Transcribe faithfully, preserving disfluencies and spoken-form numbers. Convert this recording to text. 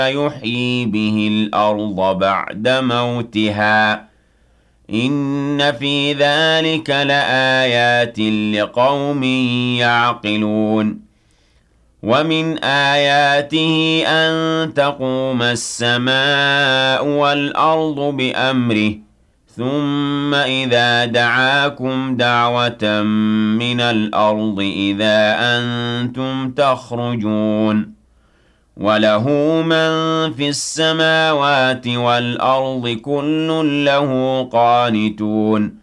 يحيي به الأرض بعد موتها إن في ذلك لآيات لقوم يعقلون ومن آياته أن تقوم السماء والأرض بأمره ثم إذا دعاكم دعوة من الأرض إذا أنتم تخرجون وله من في السماوات والأرض كل له قانتون